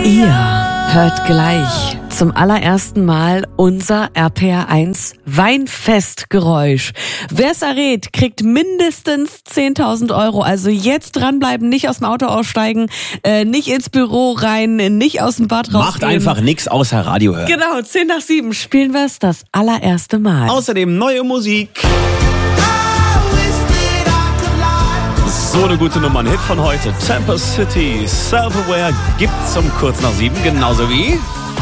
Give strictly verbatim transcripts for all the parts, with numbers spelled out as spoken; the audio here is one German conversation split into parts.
Ihr hört gleich zum allerersten Mal unser R P R eins Weinfestgeräusch. Wer es errät, kriegt mindestens zehntausend Euro. Also jetzt dranbleiben, nicht aus dem Auto aussteigen, äh, nicht ins Büro rein, nicht aus dem Bad rausgehen. Macht einfach nichts außer Radio hören. Genau, zehn nach sieben spielen wir es das allererste Mal. Außerdem neue Musik. So eine gute Nummer, ein Hit von heute. Tampa City, Self-Aware gibt's um kurz nach sieben, genauso wie...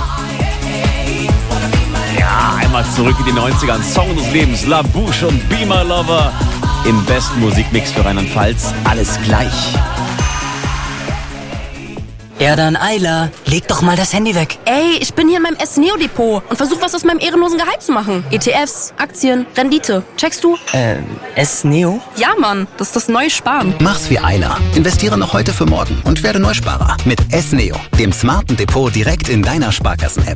Ja, einmal zurück in die neunziger, ein Song des Lebens, La Bouche und Be My Lover. Im besten Musikmix für Rheinland-Pfalz, alles gleich. Ja dann, Ayla, leg doch mal das Handy weg. Ey, ich bin hier in meinem S-Neo-Depot und versuch was aus meinem ehrenlosen Gehalt zu machen. E T Fs, Aktien, Rendite. Checkst du? Äh, S-Neo? Ja, Mann, das ist das neue Sparen. Mach's wie Ayla. Investiere noch heute für morgen und werde Neusparer mit S-Neo, dem smarten Depot direkt in deiner Sparkassen-App.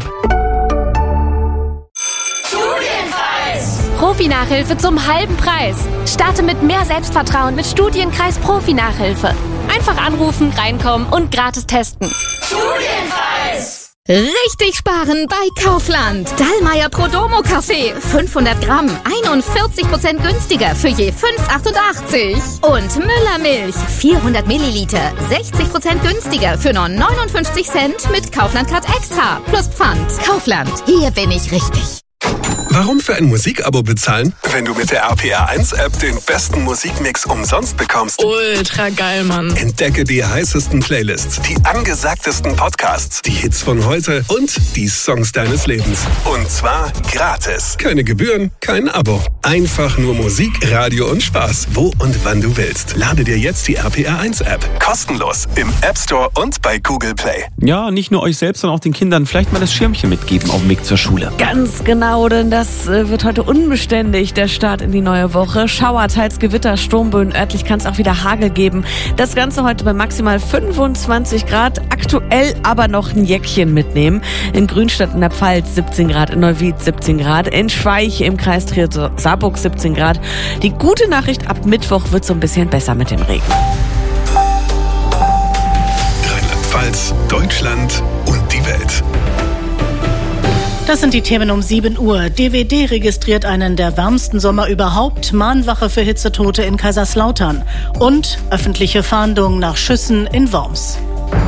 Profi-Nachhilfe zum halben Preis. Starte mit mehr Selbstvertrauen mit Studienkreis Profi-Nachhilfe. Einfach anrufen, reinkommen und gratis testen. Studienpreis! Richtig sparen bei Kaufland. Dallmayr Prodomo Kaffee. fünfhundert Gramm. einundvierzig Prozent günstiger für je fünf Euro achtundachtzig. Und Müller Milch. vierhundert Milliliter. sechzig Prozent günstiger für nur neunundfünfzig Cent mit Kaufland Card Extra. Plus Pfand. Kaufland. Hier bin ich richtig. Warum für ein Musikabo bezahlen, wenn du mit der R P R eins App den besten Musikmix umsonst bekommst? Ultra geil, Mann. Entdecke die heißesten Playlists, die angesagtesten Podcasts, die Hits von heute und die Songs deines Lebens. Und zwar gratis. Keine Gebühren, kein Abo. Einfach nur Musik, Radio und Spaß, wo und wann du willst. Lade dir jetzt die R P R eins App. Kostenlos im App Store und bei Google Play. Ja, nicht nur euch selbst, sondern auch den Kindern vielleicht mal das Schirmchen mitgeben auf dem Weg zur Schule. Ganz genau, denn das wird heute unbeständig, der Start in die neue Woche. Schauer, teils Gewitter, Sturmböen, örtlich kann es auch wieder Hagel geben. Das Ganze heute bei maximal fünfundzwanzig Grad, aktuell aber noch ein Jäckchen mitnehmen. In Grünstadt in der Pfalz siebzehn Grad, in Neuwied siebzehn Grad, in Schweich im Kreis Trier-Saarburg siebzehn Grad. Die gute Nachricht, ab Mittwoch wird es so ein bisschen besser mit dem Regen. Rheinland-Pfalz, Deutschland und die Welt. Das sind die Themen um sieben Uhr. D W D registriert einen der wärmsten Sommer überhaupt. Mahnwache für Hitzetote in Kaiserslautern. Und öffentliche Fahndung nach Schüssen in Worms.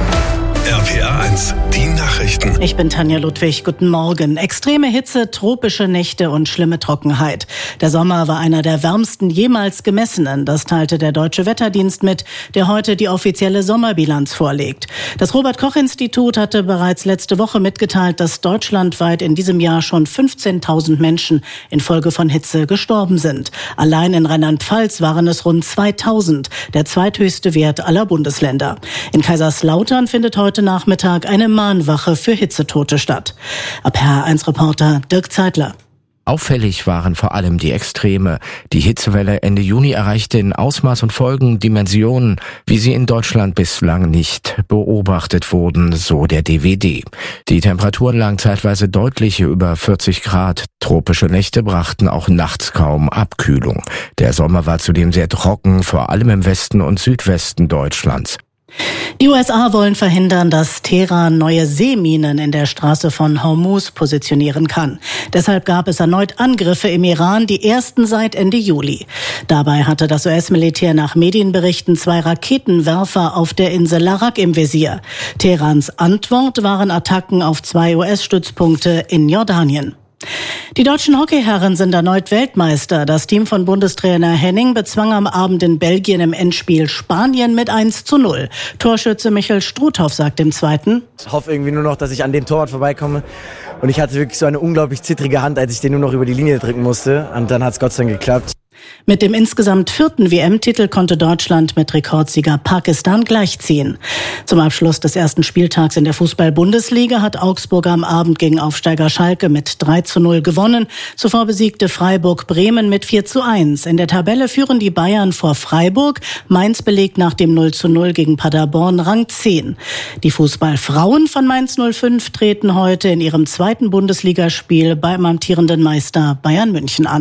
R P R eins, die Nachrichten. Ich bin Tanja Ludwig, guten Morgen. Extreme Hitze, tropische Nächte und schlimme Trockenheit. Der Sommer war einer der wärmsten jemals gemessenen. Das teilte der Deutsche Wetterdienst mit, der heute die offizielle Sommerbilanz vorlegt. Das Robert-Koch-Institut hatte bereits letzte Woche mitgeteilt, dass deutschlandweit in diesem Jahr schon fünfzehntausend Menschen infolge von Hitze gestorben sind. Allein in Rheinland-Pfalz waren es rund zweitausend, der zweithöchste Wert aller Bundesländer. In Kaiserslautern findet heute Nachmittag eine Mahnwache für Hitzetote statt. R P R eins Reporter Dirk Zeitler. Auffällig waren vor allem die Extreme. Die Hitzewelle Ende Juni erreichte in Ausmaß und Folgen Dimensionen, wie sie in Deutschland bislang nicht beobachtet wurden, so der D W D. Die Temperaturen lagen zeitweise deutlich über vierzig Grad. Tropische Nächte brachten auch nachts kaum Abkühlung. Der Sommer war zudem sehr trocken, vor allem im Westen und Südwesten Deutschlands. Die U S A wollen verhindern, dass Teheran neue Seeminen in der Straße von Hormuz positionieren kann. Deshalb gab es erneut Angriffe im Iran, die ersten seit Ende Juli. Dabei hatte das U S-Militär nach Medienberichten zwei Raketenwerfer auf der Insel Larak im Visier. Teherans Antwort waren Attacken auf zwei U S-Stützpunkte in Jordanien. Die deutschen Hockeyherren sind erneut Weltmeister. Das Team von Bundestrainer Henning bezwang am Abend in Belgien im Endspiel Spanien mit eins zu null. Torschütze Michael Struthoff sagt im Zweiten: Ich hoffe irgendwie nur noch, dass ich an dem Torwart vorbeikomme. Und ich hatte wirklich so eine unglaublich zittrige Hand, als ich den nur noch über die Linie drücken musste. Und dann hat es Gott sei Dank geklappt. Mit dem insgesamt vierten W M-Titel konnte Deutschland mit Rekordsieger Pakistan gleichziehen. Zum Abschluss des ersten Spieltags in der Fußball-Bundesliga hat Augsburg am Abend gegen Aufsteiger Schalke mit drei zu null gewonnen. Zuvor besiegte Freiburg Bremen mit vier zu eins. In der Tabelle führen die Bayern vor Freiburg. Mainz belegt nach dem null zu null gegen Paderborn Rang zehn. Die Fußballfrauen von Mainz null fünf treten heute in ihrem zweiten Bundesligaspiel beim amtierenden Meister Bayern München an.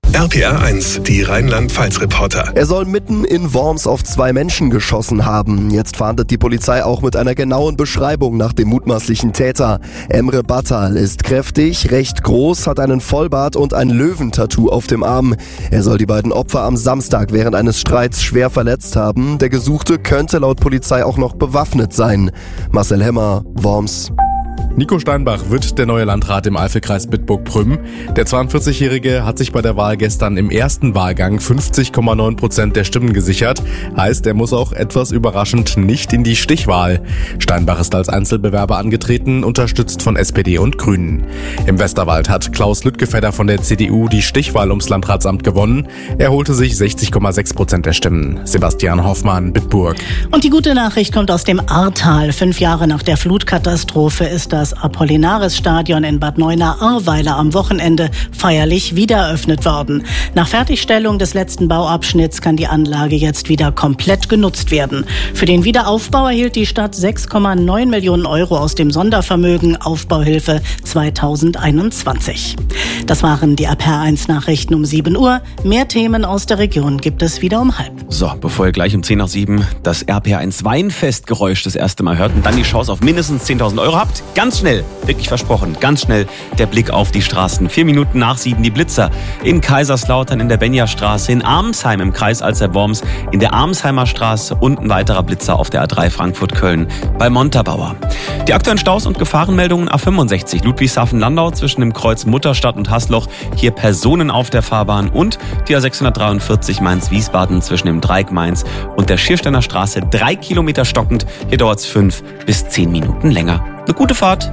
R P R eins, die Rheinland-Pfalz-Reporter. Er soll mitten in Worms auf zwei Menschen geschossen haben. Jetzt fahndet die Polizei auch mit einer genauen Beschreibung nach dem mutmaßlichen Täter. Emre Battal ist kräftig, recht groß, hat einen Vollbart und ein Löwentattoo auf dem Arm. Er soll die beiden Opfer am Samstag während eines Streits schwer verletzt haben. Der Gesuchte könnte laut Polizei auch noch bewaffnet sein. Marcel Hemmer, Worms. Nico Steinbach wird der neue Landrat im Eifelkreis Bitburg-Prüm. Der zweiundvierzigjährige hat sich bei der Wahl gestern im ersten Wahlgang fünfzig Komma neun Prozent der Stimmen gesichert. Heißt, er muss auch etwas überraschend nicht in die Stichwahl. Steinbach ist als Einzelbewerber angetreten, unterstützt von S P D und Grünen. Im Westerwald hat Klaus Lüttgefedder von der C D U die Stichwahl ums Landratsamt gewonnen. Er holte sich sechzig Komma sechs Prozent der Stimmen. Sebastian Hoffmann, Bitburg. Und die gute Nachricht kommt aus dem Ahrtal. Fünf Jahre nach der Flutkatastrophe ist das Apollinaris-Stadion in Bad Neuenahr-Ahrweiler am Wochenende feierlich wieder eröffnet worden. Nach Fertigstellung des letzten Bauabschnitts kann die Anlage jetzt wieder komplett genutzt werden. Für den Wiederaufbau erhielt die Stadt sechs Komma neun Millionen Euro aus dem Sondervermögen Aufbauhilfe zweitausendeinundzwanzig. Das waren die R P R eins Nachrichten um sieben Uhr. Mehr Themen aus der Region gibt es wieder um halb. So, bevor ihr gleich um zehn nach sieben das R P R eins Weinfestgeräusch das erste Mal hört und dann die Chance auf mindestens zehntausend Euro habt, ganz schnell, wirklich versprochen, ganz schnell der Blick auf die Straßen. Vier Minuten nach sieben die Blitzer. In Kaiserslautern in der Benja-Straße, in Armsheim im Kreis Alzey-Worms, in der Armsheimer Straße und ein weiterer Blitzer auf der A drei Frankfurt-Köln bei Montabaur. Die aktuellen Staus und Gefahrenmeldungen: A fünfundsechzig Ludwigshafen-Landau zwischen dem Kreuz Mutterstadt und Haßloch, hier Personen auf der Fahrbahn, und die A sechshundertdreiundvierzig Mainz-Wiesbaden zwischen dem Dreieck Mainz und der Schiersteiner Straße, drei Kilometer stockend. Hier dauert es fünf bis zehn Minuten länger. Eine gute Fahrt.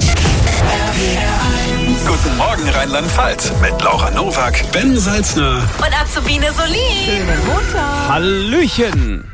Guten Morgen Rheinland-Pfalz mit Laura Nowak, Ben Salzner und Azubine Solin. Schönen Montag. Hallöchen.